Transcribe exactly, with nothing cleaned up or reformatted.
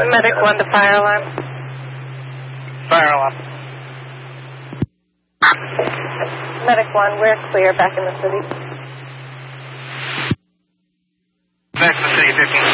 Medic one to fire alarm. Fire alarm. Medic one, we're clear back in the city. Back in the city, fifteen.